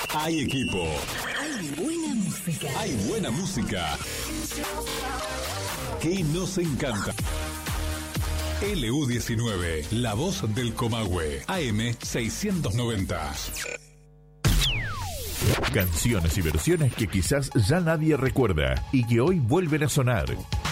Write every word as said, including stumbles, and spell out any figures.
Hay equipo. Hay buena música. Hay buena música. Que nos encanta. L U diecinueve, la voz del Comahue, A M seiscientos noventa. Canciones y versiones que quizás ya nadie recuerda y que hoy vuelven a sonar.